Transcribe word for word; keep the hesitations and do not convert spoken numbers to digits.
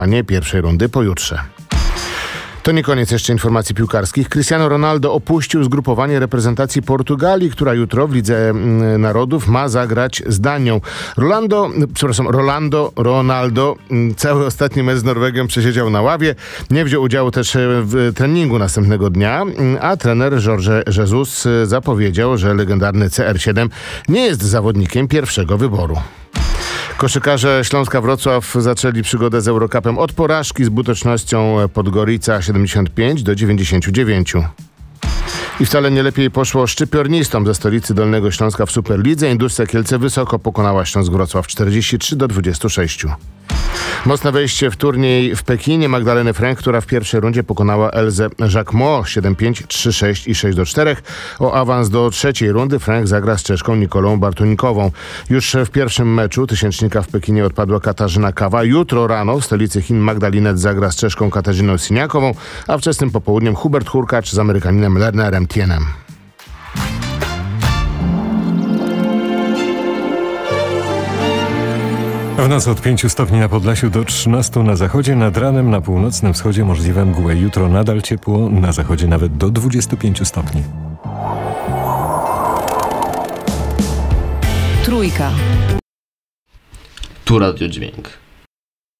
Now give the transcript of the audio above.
a nie pierwszej rundy pojutrze. To nie koniec jeszcze informacji piłkarskich. Cristiano Ronaldo opuścił zgrupowanie reprezentacji Portugalii, która jutro w Lidze Narodów ma zagrać z Danią. Rolando, przepraszam, Rolando, Ronaldo cały ostatni mecz z Norwegią przesiedział na ławie. Nie wziął udziału też w treningu następnego dnia, a trener Jorge Jesus zapowiedział, że legendarny C R siedem nie jest zawodnikiem pierwszego wyboru. Koszykarze Śląska Wrocław zaczęli przygodę z Eurocupem od porażki z Butecznością Podgorica siedemdziesiąt pięć do dziewięćdziesięciu dziewięciu. I wcale nie lepiej poszło szczypiornistom ze stolicy Dolnego Śląska w Superlidze. Industria Kielce wysoko pokonała Śląsk Wrocław czterdzieści trzy do dwudziestu sześciu. Mocne wejście w turniej w Pekinie Magdaleny Fręch, która w pierwszej rundzie pokonała Elzę Jacquemot siedem pięć, trzy sześć i sześć do czterech. O awans do trzeciej rundy Fręch zagra z Czeszką Nikolą Bartunikową. Już w pierwszym meczu tysięcznika w Pekinie odpadła Katarzyna Kawa. Jutro rano w stolicy Chin Magdalinet zagra z Czeszką Katarzyną Siniakową, a wczesnym popołudniem Hubert Hurkacz z Amerykaninem Lernerem Tienem. W nocy od pięciu stopni na Podlasiu do trzynastu na zachodzie, nad ranem na północnym wschodzie możliwe mgły. Jutro nadal ciepło, na zachodzie nawet do dwudziestu pięciu stopni. Trójka. Tu Radio Dźwięk.